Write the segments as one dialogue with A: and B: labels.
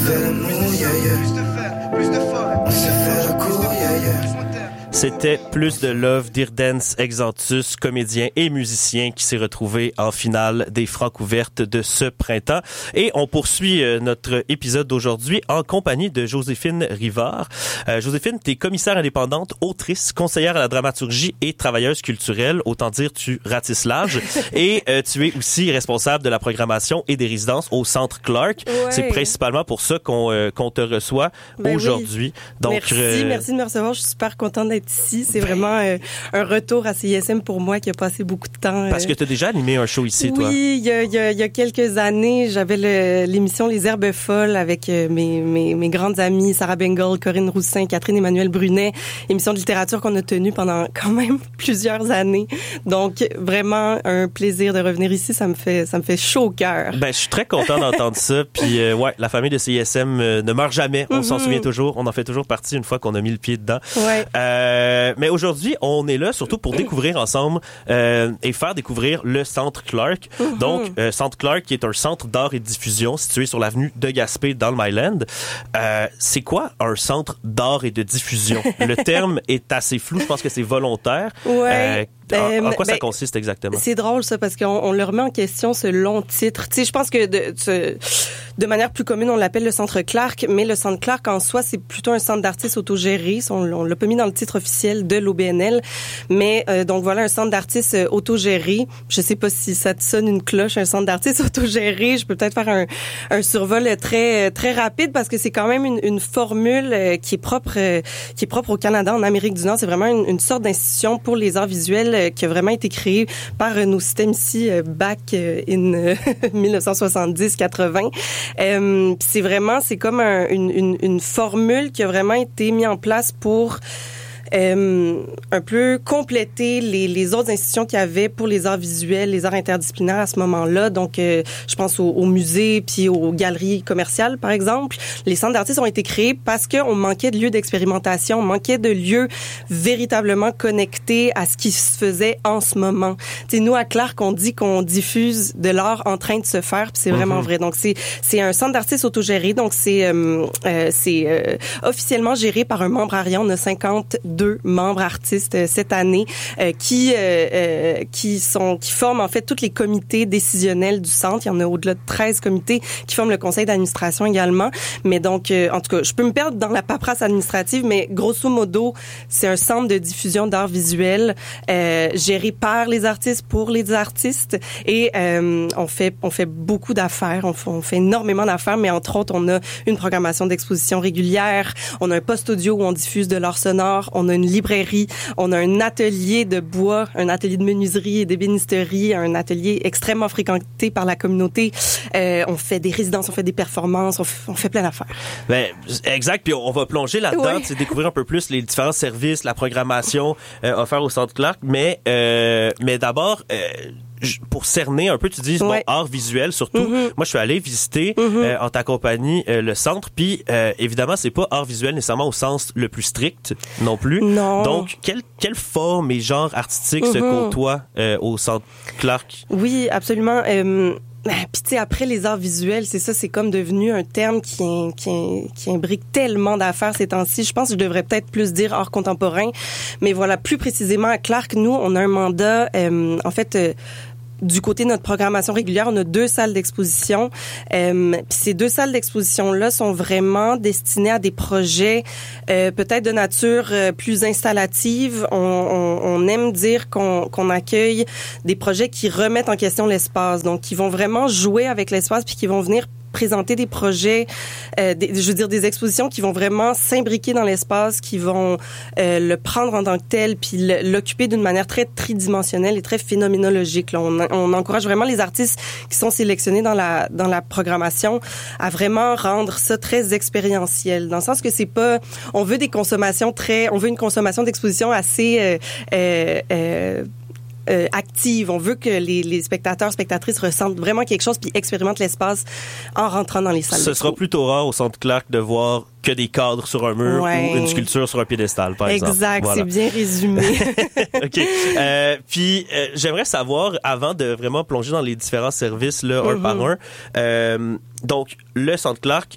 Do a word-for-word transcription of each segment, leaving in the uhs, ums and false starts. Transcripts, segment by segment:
A: fait le mou, yeah, yeah.
B: Plus de fun, plus de fun.
A: On s'est fait le coup, yeah, yeah.
C: C'était Plus de Love d'Irdens Exantus, comédien et musicien qui s'est retrouvé en finale des Francs ouvertes de ce printemps. Et on poursuit euh, notre épisode d'aujourd'hui en compagnie de Joséphine Rivard. Euh, Joséphine, t'es commissaire indépendante, autrice, conseillère à la dramaturgie et travailleuse culturelle. Autant dire, tu ratisses large. Et euh, tu es aussi responsable de la programmation et des résidences au Centre Clark.
D: Ouais.
C: C'est principalement pour ça qu'on, euh, qu'on te reçoit
D: Ben
C: aujourd'hui.
D: Oui.
C: Donc,
D: merci,
C: euh,
D: merci de me recevoir. Je suis super contente d'être ici. C'est
C: ben,
D: vraiment euh, un retour à C I S M pour moi qui a passé beaucoup de temps. Euh...
C: Parce que tu as déjà animé un show ici,
D: oui,
C: toi.
D: Oui, il y a, il y, a, il y a quelques années, j'avais le, l'émission Les Herbes Folles avec euh, mes, mes, mes grandes amies, Sarah Bengal, Corinne Roussin, Catherine Emmanuel Brunet. Émission de littérature qu'on a tenue pendant quand même plusieurs années. Donc, vraiment un plaisir de revenir ici. Ça me fait, ça me fait chaud au cœur.
C: Ben, je suis très content d'entendre ça. Puis, euh, ouais, la famille de C I S M euh, ne meurt jamais. On mm-hmm. s'en souvient toujours. On en fait toujours partie une fois qu'on a mis le pied dedans.
D: Ouais.
C: Euh, mais aujourd'hui, on est là surtout pour découvrir ensemble euh, et faire découvrir le Centre Clark. Mm-hmm. Donc, euh, Centre Clark qui est un centre d'art et de diffusion situé sur l'avenue de Gaspé dans le Myland. Euh, c'est quoi un centre d'art et de diffusion? Le terme est assez flou. Je pense que c'est volontaire.
D: Ouais.
C: Euh, en, en quoi
D: ben,
C: ça consiste exactement?
D: C'est drôle ça parce qu'on on le remet en question ce long titre. Tu sais, je pense que de, de, de manière plus commune on l'appelle le Centre Clark, mais le Centre Clark en soi c'est plutôt un centre d'artistes autogéré. On, on l'a pas mis dans le titre officiel de l'O B N L, mais euh, donc voilà un centre d'artistes autogéré. Je sais pas si ça te sonne une cloche, un centre d'artistes autogéré. Je peux peut-être faire un, un survol très très rapide parce que c'est quand même une, une formule qui est propre qui est propre au Canada, en Amérique du Nord. C'est vraiment une, une sorte d'institution pour les arts visuels qui a vraiment été créé par nos systèmes ici back in dix-neuf cent soixante-dix quatre-vingts. Euh, c'est vraiment, c'est comme un, une, une, une formule qui a vraiment été mise en place pour Euh, un peu compléter les, les autres institutions qu'il y avait pour les arts visuels, les arts interdisciplinaires à ce moment-là. Donc, euh, je pense aux, aux musées puis aux galeries commerciales, par exemple. Les centres d'artistes ont été créés parce qu'on manquait de lieux d'expérimentation, on manquait de lieux véritablement connectés à ce qui se faisait en ce moment. Tu sais, nous, à Clark, on dit qu'on diffuse de l'art en train de se faire, puis c'est vraiment mm-hmm. vrai. Donc, c'est c'est un centre d'artistes autogéré. Donc, c'est euh, euh, c'est euh, officiellement géré par un membre Arion. On a cinquante-deux membres artistes euh, cette année euh, qui euh, euh, qui sont qui forment en fait tous les comités décisionnels du centre. Il y en a au-delà de treize comités qui forment le conseil d'administration également. Mais donc euh, en tout cas, je peux me perdre dans la paperasse administrative, mais grosso modo, c'est un centre de diffusion d'art visuel euh, géré par les artistes pour les artistes et euh, on fait on fait beaucoup d'affaires, on fait, on fait énormément d'affaires, mais entre autres, on a une programmation d'exposition régulière, on a un poste audio où on diffuse de l'art sonore, on a une librairie, on a un atelier de bois, un atelier de menuiserie et d'ébénisterie, un atelier extrêmement fréquenté par la communauté. Euh, on fait des résidences, on fait des performances, on, f- on fait plein d'affaires.
C: Ben, exact, puis on va plonger là-dedans,
D: oui.
C: c'est découvrir un peu plus les différents services, la programmation euh, offerte au Centre Clark, mais euh, mais d'abord euh, pour cerner un peu, tu dis,
D: ouais.
C: bon, art visuel surtout.
D: Mm-hmm.
C: Moi, je suis allé visiter
D: mm-hmm.
C: euh, en ta compagnie euh, le centre, puis euh, évidemment, c'est pas art visuel nécessairement au sens le plus strict non plus.
D: Non.
C: Donc, quelle quelle forme et genre artistique mm-hmm. se côtoient euh, au Centre Clark?
D: Oui, absolument. Euh... Puis tu sais, après les arts visuels, c'est ça, c'est comme devenu un terme qui qui, qui imbrique tellement d'affaires ces temps-ci. Je pense que je devrais peut-être plus dire art contemporain, mais voilà, plus précisément à Clark, nous, on a un mandat, euh, en fait. Euh, Du côté de notre programmation régulière, on a deux salles d'exposition. Euh, puis ces deux salles d'exposition-là sont vraiment destinées à des projets euh, peut-être de nature euh, plus installative. On, on, on aime dire qu'on, qu'on accueille des projets qui remettent en question l'espace, donc qui vont vraiment jouer avec l'espace puis qui vont venir présenter des projets, euh, des, je veux dire des expositions qui vont vraiment s'imbriquer dans l'espace, qui vont euh, le prendre en tant que tel, puis le, l'occuper d'une manière très tridimensionnelle et très phénoménologique. Là, on, on encourage vraiment les artistes qui sont sélectionnés dans la dans la programmation à vraiment rendre ça très expérientiel, dans le sens que c'est pas, on veut des consommations très, on veut une consommation d'exposition assez euh, euh, euh, Euh, active. On veut que les, les spectateurs, spectatrices ressentent vraiment quelque chose puis expérimentent l'espace en rentrant dans les salles.
C: Ce sera plutôt rare au Centre Clark de voir que des cadres sur un mur
D: ouais.
C: ou une sculpture sur un piédestal, par exemple.
D: Exact, voilà. C'est bien résumé.
C: OK. Euh, puis, euh, j'aimerais savoir, avant de vraiment plonger dans les différents services, là, un mm-hmm. par un, euh, donc, le Centre Clark,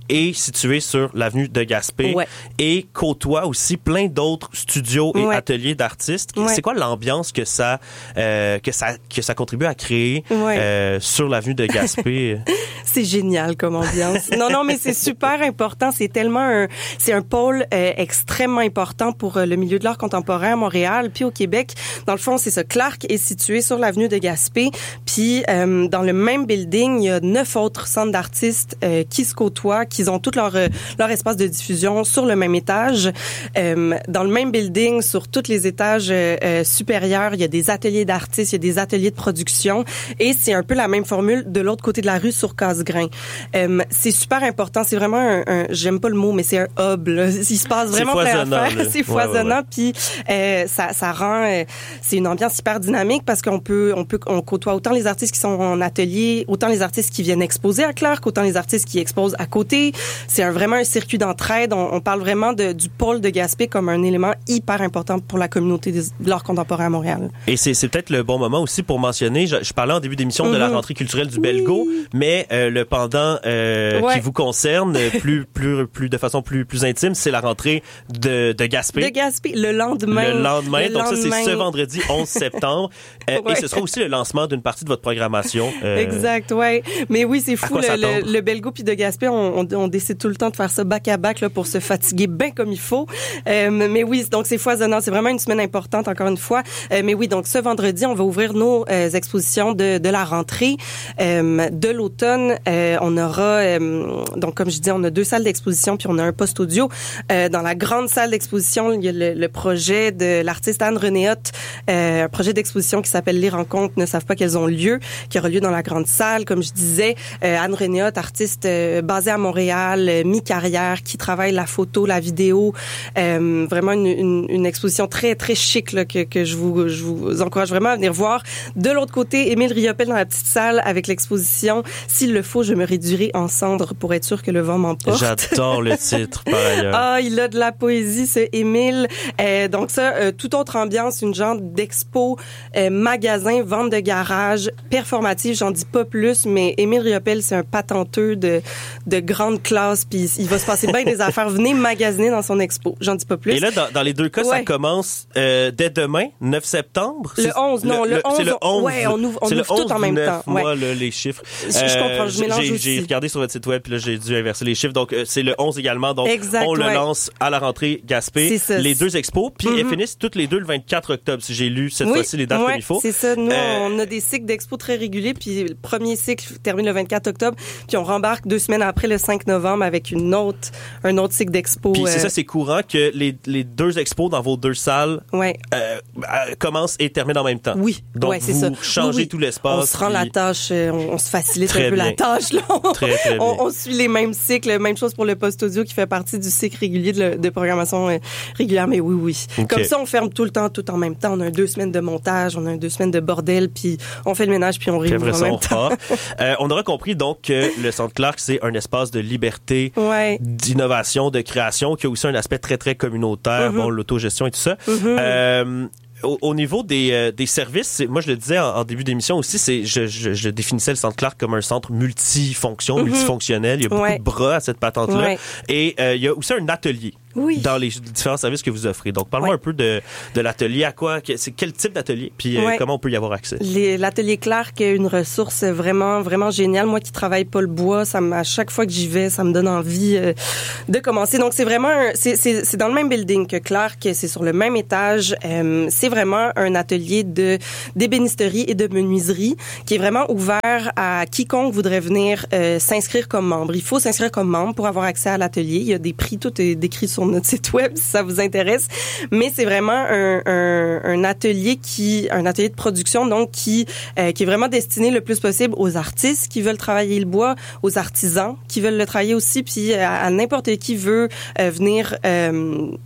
C: est situé sur l'avenue de Gaspé
D: ouais.
C: et côtoie aussi plein d'autres studios et
D: ouais.
C: ateliers d'artistes.
D: Ouais.
C: C'est quoi l'ambiance que ça, euh, que ça, que ça contribue à créer
D: ouais.
C: euh, sur l'avenue de Gaspé?
D: C'est génial comme ambiance. Non, non, mais c'est super important. C'est tellement un, c'est un pôle euh, extrêmement important pour euh, le milieu de l'art contemporain à Montréal, puis au Québec. Dans le fond, c'est ça. Clark est situé sur l'avenue de Gaspé, puis euh, dans le même building, il y a neuf autres centres d'artistes euh, qui se côtoient, qui ont tout leur euh, leur espace de diffusion sur le même étage. Euh, dans le même building, sur tous les étages euh, euh, supérieurs, il y a des ateliers d'artistes, il y a des ateliers de production, et c'est un peu la même formule de l'autre côté de la rue sur Cassegrain. Euh, c'est super important. C'est vraiment un, un j'aime pas le mot, mais c'est un hub. Là. Il se passe vraiment plein d'affaires. C'est foisonnant. Puis euh, ça, ça rend, euh, c'est une ambiance hyper dynamique parce qu'on peut, on peut, on côtoie autant les artistes qui sont en atelier, autant les artistes qui viennent exposer à Clark, autant les artistes qui exposent à côté. C'est un, vraiment un circuit d'entraide. On, on parle vraiment de, du pôle de Gaspé comme un élément hyper important pour la communauté de l'art contemporain à Montréal.
C: Et c'est, c'est peut-être le bon moment aussi pour mentionner, je, je parlais en début d'émission mm-hmm. de la rentrée culturelle du Belgo, oui. mais euh, le pendant euh, ouais. qui vous concerne plus, plus, plus de façon plus, plus intime, c'est la rentrée de, de Gaspé.
D: De Gaspé, le lendemain.
C: Le lendemain,
D: le
C: donc
D: lendemain.
C: ça c'est ce vendredi onze septembre, euh, ouais. et ce sera aussi le lancement d'une partie de votre programmation. Euh,
D: exact, ouais. Mais oui, c'est fou, le, le, le Belgo puis de Gaspé, on, on, on décide tout le temps de faire ça back à back là, pour se fatiguer bien comme il faut. Euh, mais oui, donc c'est foisonnant, c'est vraiment une semaine importante encore une fois. Euh, mais oui, donc ce vendredi, on va ouvrir nos euh, expositions de, de la rentrée, euh, de l'automne. Euh, on aura, euh, donc comme je disais, on a deux salles d'exposition puis on a un poste audio. Euh, dans la grande salle d'exposition, il y a le, le projet de l'artiste Anne Renéotte, euh, un projet d'exposition qui s'appelle Les rencontres ne savent pas qu'elles ont lieu, qui aura lieu dans la grande salle. Comme je disais, euh, Anne Renéotte, artiste euh, basée à Montréal, euh, mi-carrière, qui travaille la photo, la vidéo, euh, vraiment une, une, une exposition très très chic là, que, que je vous je vous encourage vraiment à venir voir. De l'autre côté, Émile Riopel dans la petite salle avec l'exposition S'il le faut, je me réduirai en cendres pour être sûr que le vent m'emporte.
C: J'adore le titre par ailleurs.
D: Ah, il a de la poésie ce Émile. Euh, donc ça, euh, toute autre ambiance, une genre d'expo, euh, magasin, vente de garage, performative, j'en dis pas plus, mais Émile Riopel, c'est un patenteux de de grande classe, puis il va se passer bien des affaires. Venez magasiner dans son expo, j'en dis pas plus.
C: Et là, dans, dans les deux cas, ouais. ça commence euh, dès demain, neuf septembre.
D: Le onze, non, le, le onze. C'est le onze. Ouais, on ouvre, on ouvre tout en même temps.
C: Moi,
D: ouais.
C: le, les chiffres.
D: Je, je comprends, je mélange
C: j'ai,
D: aussi.
C: J'ai regardé sur votre site web, puis là, j'ai dû inverser les chiffres. Donc, euh, c'est le onze également. Donc,
D: exact,
C: on le
D: ouais.
C: lance à la rentrée Gaspé.
D: C'est ça.
C: Les deux expos, puis mm-hmm. elles finissent toutes les deux le vingt-quatre octobre, si j'ai lu cette
D: oui,
C: fois-ci les dates
D: ouais,
C: comme il faut.
D: C'est ça. Nous, euh, on a des cycles d'expos très réguliers, puis le premier cycle termine le vingt-quatre octobre, puis on rembarque deux semaines après, le cinq novembre, avec une autre, un autre cycle d'expos.
C: Puis
D: euh...
C: c'est ça, c'est courant que les, les deux expos dans vos deux salles
D: ouais.
C: euh, commencent et terminent en même temps.
D: Oui,
C: donc
D: ouais, c'est
C: vous
D: ça.
C: changez
D: oui, oui.
C: tout l'espace.
D: On se rend
C: puis...
D: la tâche, on, on se facilite
C: très
D: un peu
C: bien.
D: la tâche. Là.
C: très, très
D: on, on suit les mêmes cycles, même chose pour le post audio qui fait partie du cycle régulier de, le, de programmation euh, régulière. Mais oui, oui. Okay. Comme ça, on ferme tout le temps, tout en même temps. On a deux semaines de montage, on a deux semaines de bordel, puis on fait le ménage, puis on réouvre en même temps.
C: euh, on aura compris donc que le Centre Clark, c'est un espace de liberté,
D: ouais.
C: d'innovation, de création, qui a aussi un aspect très, très communautaire, mm-hmm. bon, l'autogestion et tout ça.
D: Mm-hmm.
C: Euh, Au, au niveau des, euh, des services, c'est, moi je le disais en, en début d'émission aussi, c'est je, je, je définissais le Centre Clark comme un centre multifonction, mm-hmm. multifonctionnel. Il y a beaucoup
D: ouais.
C: de bras à cette patente-là.
D: Ouais.
C: Et euh, il y a aussi un atelier.
D: Oui.
C: Dans les différents services que vous offrez. Donc, parle-moi
D: ouais.
C: un peu de, de l'atelier. À quoi, c'est quel type d'atelier? Puis,
D: ouais.
C: euh, comment on peut y avoir accès?
D: Les, l'atelier Clark est une ressource vraiment, vraiment géniale. Moi qui travaille pas le bois, ça à chaque fois que j'y vais, ça me donne envie euh, de commencer. Donc, c'est vraiment, un, c'est, c'est, c'est dans le même building que Clark. C'est sur le même étage. Euh, c'est vraiment un atelier de, d'ébénisterie et de menuiserie qui est vraiment ouvert à quiconque voudrait venir euh, s'inscrire comme membre. Il faut s'inscrire comme membre pour avoir accès à l'atelier. Il y a des prix, tout est décrit sur notre site web si ça vous intéresse, mais c'est vraiment un, un, un atelier qui, un atelier de production donc qui euh, qui est vraiment destiné le plus possible aux artistes qui veulent travailler le bois, aux artisans qui veulent le travailler aussi, puis à, à n'importe qui veut euh, venir euh,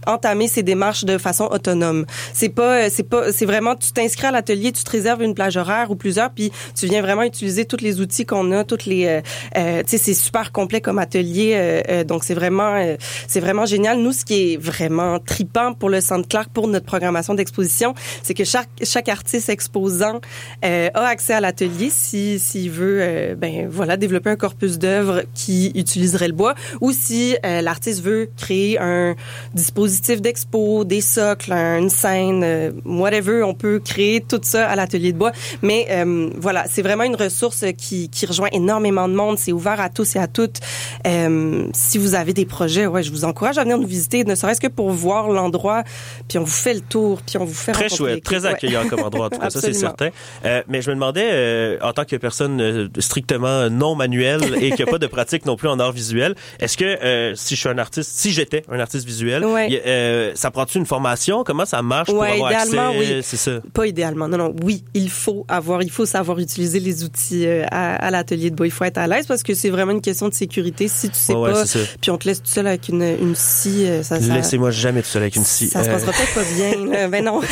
D: entamer ces démarches de façon autonome. C'est pas, c'est pas, c'est vraiment, tu t'inscris à l'atelier, tu te réserves une plage horaire ou plusieurs, puis tu viens vraiment utiliser tous les outils qu'on a, toutes les, euh, euh, tu sais, c'est super complet comme atelier, euh, euh, donc c'est vraiment, euh, c'est vraiment génial. Nous, ce qui est vraiment tripant pour le Centre Clark, pour notre programmation d'exposition, c'est que chaque chaque artiste exposant euh, a accès à l'atelier si s'il veut, euh, ben voilà, développer un corpus d'œuvres qui utiliserait le bois, ou si euh, l'artiste veut créer un dispositif d'expo, des socles, une scène, euh, whatever, on peut créer tout ça à l'atelier de bois. Mais euh, voilà, c'est vraiment une ressource qui qui rejoint énormément de monde. C'est ouvert à tous et à toutes. Euh, si vous avez des projets, ouais, je vous encourage à venir nous visiter, ne serait-ce que pour voir l'endroit, puis on vous fait le tour, puis on vous fait
C: très
D: rencontrer
C: chouette, très
D: ouais.
C: accueillant comme endroit, en tout cas, ça c'est certain. Euh, mais je me demandais, euh, en tant que personne euh, strictement non manuelle et qui a pas de pratique non plus en art visuel, est-ce que euh, si je suis un artiste, si j'étais un artiste visuel,
D: ouais.
C: y, euh, ça prend-tu une formation? Comment ça marche pour
D: ouais,
C: avoir accès?
D: Oui.
C: C'est ça.
D: Pas idéalement, non, non. Oui, il faut avoir, il faut savoir utiliser les outils euh, à, à l'atelier de bois. Il faut être à l'aise parce que c'est vraiment une question de sécurité. Si tu sais ouais, pas, ouais, puis on te laisse tout seul avec une, une scie, ça, ça
C: laissez-moi jamais tout seul avec une scie.
D: Ça, ça euh... se passera peut-être pas bien. Là. Ben non.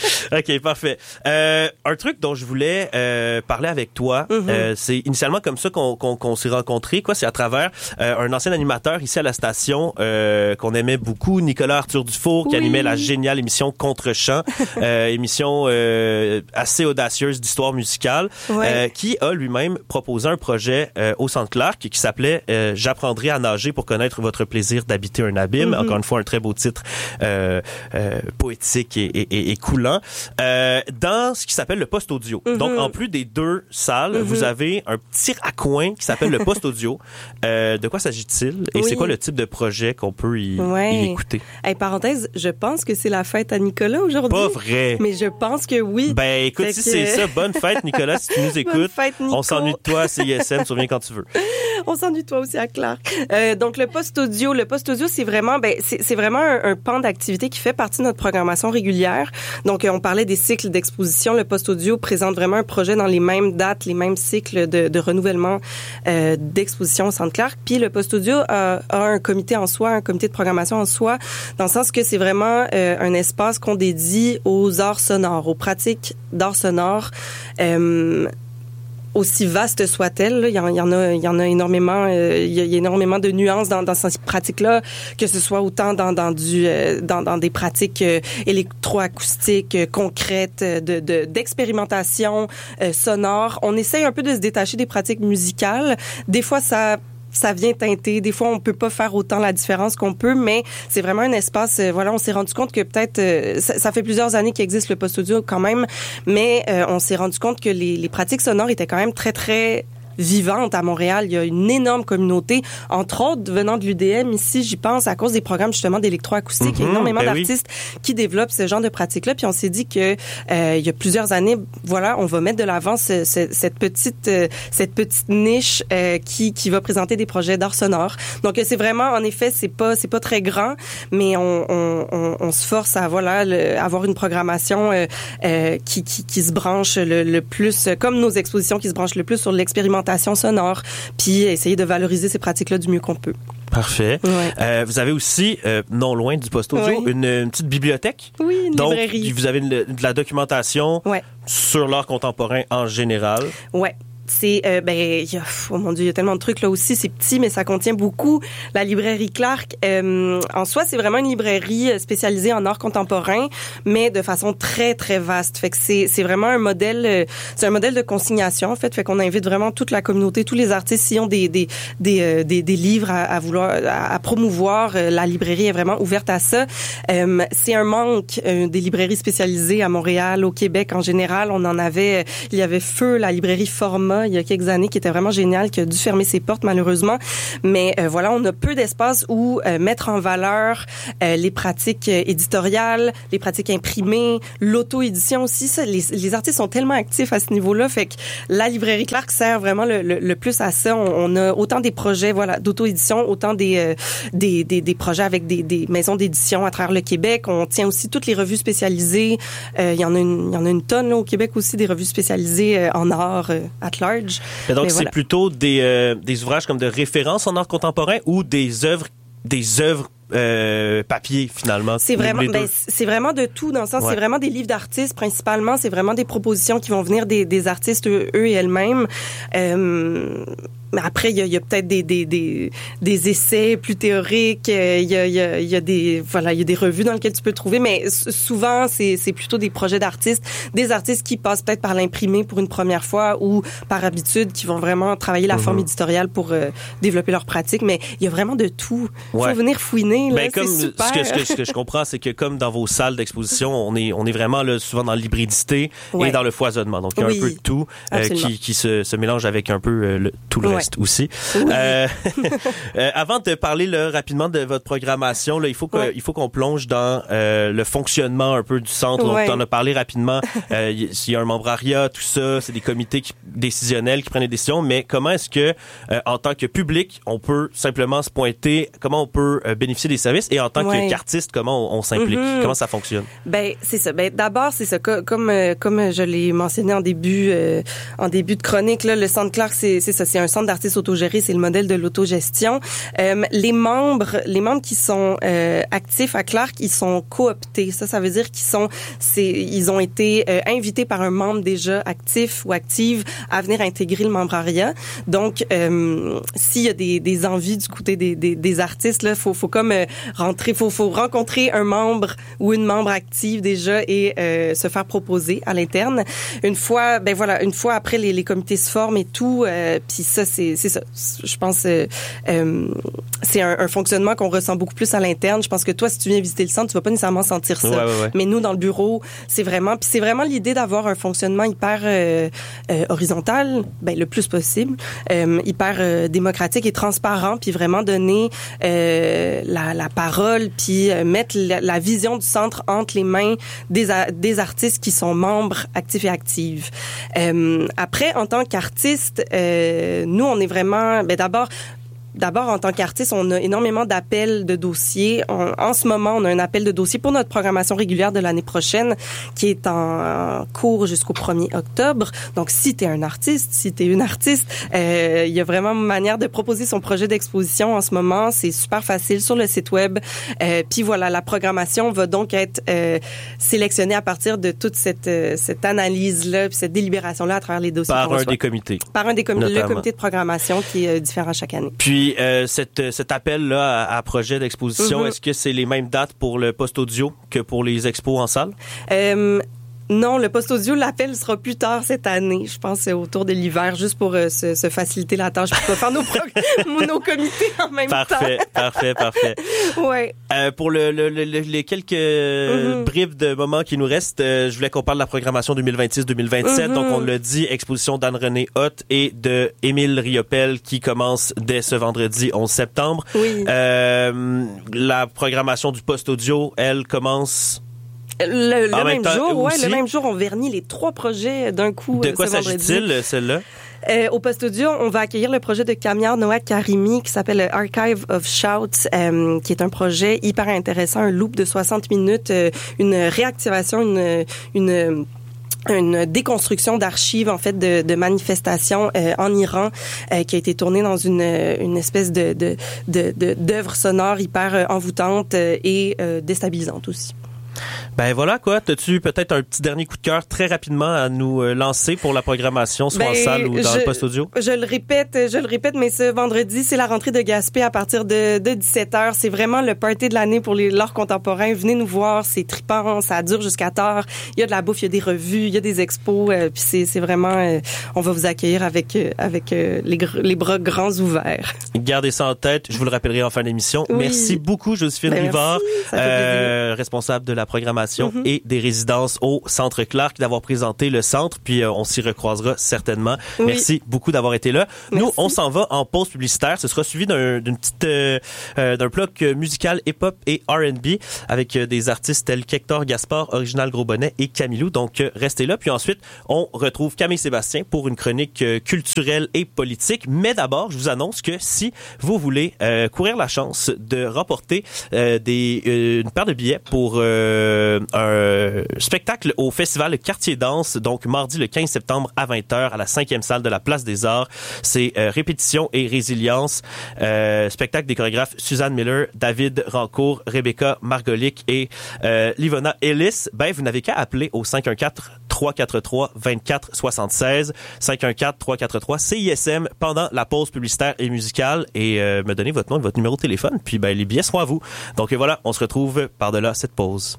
C: OK, parfait. Euh, un truc dont je voulais euh, parler avec toi, mm-hmm. euh, c'est initialement comme ça qu'on, qu'on, qu'on s'est rencontrés. Quoi, c'est à travers euh, un ancien animateur ici à la station euh, qu'on aimait beaucoup, Nicolas Arthur Dufour, qui oui. animait la géniale émission Contre-champ, euh, émission euh, assez audacieuse d'histoire musicale, ouais. euh, qui a lui-même proposé un projet euh, au Centre Clark qui s'appelait euh, « J'apprendrai à nager pour connaître votre plaisir d'habiter un abîme mm-hmm. ». Encore une fois, un très beau titre euh, euh, poétique et, et, et, et coulant. Euh, dans ce qui s'appelle le poste audio. Mm-hmm. Donc, en plus des deux salles, mm-hmm. vous avez un petit raccoin qui s'appelle le poste audio. Euh, de quoi s'agit-il? Et oui. c'est quoi le type de projet qu'on peut y, ouais. y écouter?
D: Hey, parenthèse, je pense que c'est la fête à Nicolas aujourd'hui.
C: Pas vrai!
D: Mais je pense que oui.
C: Ben, écoute, fait si que... c'est ça, bonne fête, Nicolas, si tu nous écoutes.
D: Fête,
C: on s'ennuie de toi à C I S M, tu reviens quand tu veux.
D: On s'ennuie de toi aussi à Clark. Euh, donc, le poste audio, le poste audio, c'est vraiment, ben, c'est, c'est vraiment un, un pan d'activité qui fait partie de notre programmation régulière. Donc, euh, on parlait des cycles d'exposition. Le poste audio présente vraiment un projet dans les mêmes dates, les mêmes cycles de, de renouvellement euh, d'exposition au Centre Clark. Puis, le poste audio a, a un comité en soi, un comité de programmation en soi, dans le sens que c'est vraiment euh, un espace qu'on dédie aux arts sonores, aux pratiques d'art sonore. Euh, aussi vaste soit-elle, il y en, il y en a, il y en a énormément, euh, il y a énormément de nuances dans, dans ces pratiques-là, que ce soit autant dans, dans du, euh, dans, dans des pratiques euh, électroacoustiques euh, concrètes, de, de d'expérimentation euh, sonore. On essaye un peu de se détacher des pratiques musicales. Des fois, ça ça vient teinter. Des fois, on peut pas faire autant la différence qu'on peut, mais c'est vraiment un espace, euh, voilà, on s'est rendu compte que peut-être, euh, ça, ça fait plusieurs années qu'il existe le post audio quand même, mais euh, on s'est rendu compte que les, les pratiques sonores étaient quand même très, très vivante à Montréal. Il y a une énorme communauté, entre autres venant de l'U D M ici, j'y pense, à cause des programmes justement d'électroacoustique. Mm-hmm, il y a énormément ben d'artistes oui. qui développent ce genre de pratique-là. Puis on s'est dit que euh, il y a plusieurs années, voilà, on va mettre de l'avant ce, ce, cette petite euh, cette petite niche euh, qui qui va présenter des projets d'art sonore. Donc c'est vraiment, en effet, c'est pas c'est pas très grand, mais on on, on, on se force à voilà le, avoir une programmation euh, euh, qui, qui qui se branche le, le plus, comme nos expositions qui se branchent le plus sur l'expérimentation sonore, puis essayer de valoriser ces pratiques-là du mieux qu'on peut.
C: Parfait. Ouais. Euh, vous avez aussi, euh, non loin du poste audio, oui. une, une petite bibliothèque.
D: Oui, une
C: Donc,
D: librairie.
C: Donc, vous avez une, de la documentation ouais. sur l'art contemporain en général.
D: Ouais. C'est euh, ben y a, oh mon Dieu, il y a tellement de trucs là aussi, c'est petit mais ça contient beaucoup. La librairie Clark euh, en soi, c'est vraiment une librairie spécialisée en art contemporain, mais de façon très très vaste. Fait que c'est c'est vraiment un modèle euh, c'est un modèle de consignation en fait, fait qu'on invite vraiment toute la communauté, tous les artistes s'ils ont des des des euh, des, des livres à, à vouloir à, à promouvoir, euh, la librairie est vraiment ouverte à ça. Euh, c'est un manque euh, des librairies spécialisées à Montréal, au Québec en général, on en avait il y avait Feu, la librairie Format il y a quelques années qui était vraiment génial, qui a dû fermer ses portes malheureusement. Mais euh, voilà, on a peu d'espace où euh, mettre en valeur euh, les pratiques euh, éditoriales, les pratiques imprimées, l'auto-édition aussi. Ça, les, les artistes sont tellement actifs à ce niveau-là, fait que la librairie Clark sert vraiment le, le, le plus à ça. On, on a autant des projets voilà d'auto-édition, autant des, euh, des, des des projets avec des, des maisons d'édition à travers le Québec. On tient aussi toutes les revues spécialisées. Euh, il y en a une, il y en a une tonne là, au Québec aussi, des revues spécialisées euh, en art euh, at large.
C: Mais donc,
D: Mais
C: c'est
D: voilà.
C: plutôt des, euh, des ouvrages comme de référence en art contemporain ou des œuvres, des œuvres euh, papier finalement.
D: C'est vraiment, ben, c'est vraiment de tout dans le sens, ouais. c'est vraiment des livres d'artistes principalement, c'est vraiment des propositions qui vont venir des, des artistes eux, eux et elles-mêmes. Euh, Mais après, il y a, il y a peut-être des, des, des, des essais plus théoriques. Il y a, il y a, il y a des, voilà, il y a des revues dans lesquelles tu peux le trouver. Mais souvent, c'est, c'est plutôt des projets d'artistes, des artistes qui passent peut-être par l'imprimé pour une première fois ou par habitude, qui vont vraiment travailler la mm-hmm. forme éditoriale pour euh, développer leur pratique. Mais il y a vraiment de tout. Il ouais. faut venir fouiner. Là,
C: ben, comme
D: c'est super.
C: Ce que, ce, que, ce que je comprends, c'est que comme dans vos salles d'exposition, on est, on est vraiment là, souvent dans l'hybridité ouais. et dans le foisonnement. Donc, il y a oui. un peu de tout euh, qui, qui se, se mélange avec un peu euh, le, tout le ouais. reste aussi. Oui. Euh, euh, avant de parler là, rapidement de votre programmation, là, il faut que, ouais. il faut qu'on plonge dans euh, le fonctionnement un peu du centre. Ouais. On en a parlé rapidement. Euh, il y a un membrariat, tout ça, c'est des comités qui, décisionnels qui prennent des décisions. Mais comment est-ce que, euh, en tant que public, on peut simplement se pointer? Comment on peut euh, bénéficier des services? Et en tant ouais. qu'artiste, comment on, on s'implique? Mm-hmm. Comment ça fonctionne? Ben
D: c'est ça. Ben d'abord c'est ça. Comme euh, comme je l'ai mentionné en début euh, en début de chronique, là, le Centre Clark, c'est c'est ça. C'est un centre d'artistes autogéré, c'est le modèle de l'autogestion. Euh, les membres, les membres qui sont euh, actifs à Clark, ils sont cooptés. Ça, ça veut dire qu'ils sont, c'est, ils ont été euh, invités par un membre déjà actif ou active à venir intégrer le membrariat. Donc, euh, s'il y a des, des envies du côté des, des, des artistes, là, faut, faut comme euh, rentrer, faut, faut rencontrer un membre ou une membre active déjà et euh, se faire proposer à l'interne. Une fois, ben voilà, une fois après les, les comités se forment et tout, euh, puis ça, c'est, c'est ça. Je pense euh, euh, c'est un, un fonctionnement qu'on ressent beaucoup plus à l'interne. Je pense que toi, si tu viens visiter le centre, tu vas pas nécessairement sentir ça.
C: Ouais, ouais, ouais.
D: Mais nous, dans le bureau, c'est vraiment, puis c'est vraiment l'idée d'avoir un fonctionnement hyper euh, euh, horizontal, ben le plus possible, euh, hyper euh, démocratique et transparent, puis vraiment donner euh, la, la parole, puis euh, mettre la, la vision du centre entre les mains des, a, des artistes qui sont membres actifs et actives. Euh, après, en tant qu'artiste, euh, nous, on est vraiment, ben d'abord, D'abord, en tant qu'artiste, on a énormément d'appels de dossiers. On, en ce moment, on a un appel de dossier pour notre programmation régulière de l'année prochaine qui est en, en cours jusqu'au premier octobre. Donc, si tu es un artiste, si tu es une artiste, euh, il y a vraiment une manière de proposer son projet d'exposition en ce moment. C'est super facile sur le site web. Euh, puis voilà, la programmation va donc être euh, sélectionnée à partir de toute cette, euh, cette analyse-là puis cette délibération-là à travers les dossiers.
C: Par un des comités.
D: Par un des comités, le comité de programmation qui est euh, différent chaque année.
C: Puis, Puis euh, cette, cet appel-là à, à projet d'exposition, mm-hmm. est-ce que c'est les mêmes dates pour le post audio que pour les expos en salle?
D: Euh, non, le post audio, l'appel sera plus tard cette année. Je pense que c'est autour de l'hiver, juste pour euh, se, se faciliter la tâche, pour faire nos, pro- nos comités en même
C: parfait,
D: temps.
C: Parfait, parfait, parfait.
D: Ouais.
C: Euh, pour le, le, le, les quelques mm-hmm. bribes de moments qui nous restent, euh, je voulais qu'on parle de la programmation deux mille vingt-six deux mille vingt-sept. Mm-hmm. Donc, on l'a dit, exposition d'Anne-Renée Hott et de Émile Riopel qui commence dès ce vendredi onze septembre.
D: Oui.
C: Euh, la programmation du post audio, elle commence...
D: Le, le même,
C: même
D: jour,
C: aussi,
D: ouais, le même jour, on vernit les trois projets d'un coup.
C: De quoi
D: ce
C: s'agit-il,
D: vendredi.
C: celle-là?
D: Euh, au Post Audio, on va accueillir le projet de Kamiar Noah Karimi qui s'appelle Archive of Shouts, euh, qui est un projet hyper intéressant, un loop de soixante minutes, euh, une réactivation, une... une une déconstruction d'archives en fait de, de manifestations euh, en Iran euh, qui a été tournée dans une une espèce de de de, de d'œuvre sonore hyper euh, envoûtante euh, et euh, déstabilisante aussi.
C: Ben voilà quoi, t'as-tu peut-être un petit dernier coup de cœur très rapidement à nous euh, lancer pour la programmation, soit ben, en salle ou dans
D: je,
C: le post audio?
D: Je le répète, je le répète, mais ce vendredi, c'est la rentrée de Gaspé à partir de, de dix-sept heures. C'est vraiment le party de l'année pour les l'art contemporain. Venez nous voir, c'est trippant, ça dure jusqu'à tard. Il y a de la bouffe, il y a des revues, il y a des expos, euh, puis c'est, c'est vraiment, euh, on va vous accueillir avec euh, avec euh, les, les bras grands ouverts.
C: Gardez ça en tête, je vous le rappellerai en fin d'émission. Oui. Merci beaucoup, Joséphine
D: ben
C: Rivard,
D: merci,
C: euh, responsable de la programmation mm-hmm. et des résidences au Centre Clark, d'avoir présenté le centre, puis euh, on s'y recroisera certainement. Oui. Merci beaucoup d'avoir été là. Merci. Nous, on s'en va en pause publicitaire. Ce sera suivi d'un, d'une petite, euh, euh, d'un bloc musical hip-hop et R and B avec euh, des artistes tels qu'Hector Gaspard, Original Gros Bonnet et Camilou. Donc, euh, restez là. Puis ensuite, on retrouve Camille Sébastien pour une chronique euh, culturelle et politique. Mais d'abord, je vous annonce que si vous voulez euh, courir la chance de remporter euh, des, euh, une paire de billets pour euh, euh, un spectacle au festival Quartier Danse, donc mardi le quinze septembre à vingt heures à la cinquième salle de la Place des Arts. C'est euh, Répétition et résilience. Euh, spectacle des chorégraphes Suzanne Miller, David Rancourt, Rebecca Margolic et euh, Livona Ellis. Ben, vous n'avez qu'à appeler au cinq un quatre, trois quatre trois, deux quatre sept six, cinq un quatre, trois quatre trois, C I S M pendant la pause publicitaire et musicale et euh, me donner votre nom et votre numéro de téléphone. Puis ben, les billets seront à vous. Donc voilà, on se retrouve par-delà cette pause.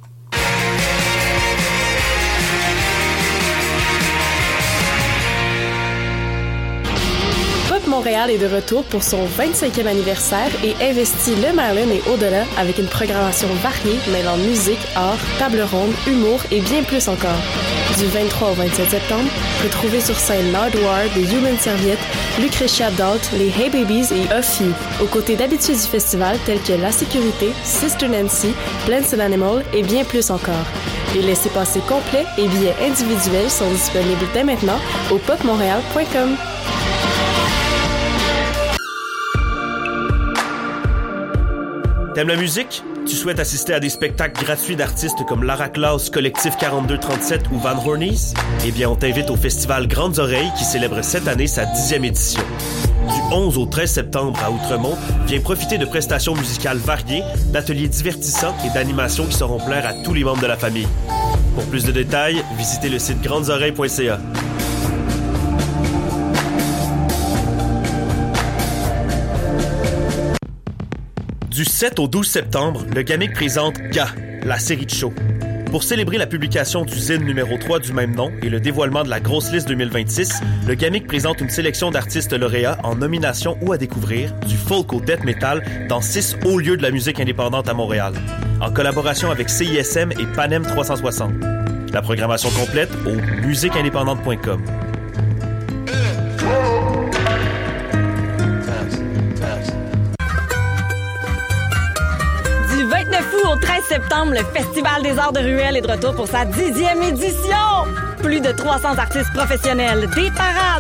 B: Montréal est de retour pour son vingt-cinquième anniversaire et investit le Merlin et au-delà avec une programmation variée mêlant musique, art, table ronde, humour et bien plus encore. Du vingt-trois au vingt-sept septembre, retrouvez sur scène Nardwar, The Human Serviette, Lucretia Dalt, les Hey Babies et A Few, aux côtés d'habitués du festival tels que La Sécurité, Sister Nancy, Plants and Animal et bien plus encore. Les laissez-passer complets et billets individuels sont disponibles dès maintenant au pop montréal point com.
C: T'aimes la musique? Tu souhaites assister à des spectacles gratuits d'artistes comme Lara Klaus, Collectif quarante-deux trente-sept ou Van Hornies? Eh bien, on t'invite au festival Grandes Oreilles qui célèbre cette année sa dixième édition. Du onze au treize septembre à Outremont, viens profiter de prestations musicales variées, d'ateliers divertissants et d'animations qui sauront plaire à tous les membres de la famille. Pour plus de détails, visitez le site grandes oreilles point c a. Du sept au douze septembre, le Gamic présente G A, la série de shows. Pour célébrer la publication du zine numéro trois du même nom et le dévoilement de la grosse liste deux mille vingt-six, le Gamic présente une sélection d'artistes lauréats en nomination ou à découvrir, du folk au death metal, dans six hauts lieux de la musique indépendante à Montréal, en collaboration avec C I S M et Panem trois cent soixante. La programmation complète au musique indépendante point com.
E: Du vingt-neuf août au treize septembre, le Festival des Arts de Ruelle est de retour pour sa dixième édition. Plus de trois cents artistes professionnels, des parades,